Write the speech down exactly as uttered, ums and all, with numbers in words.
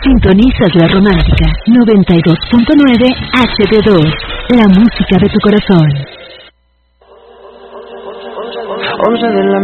Sintonizas La Romántica noventa y dos punto nueve H D dos, la música de tu corazón. once de la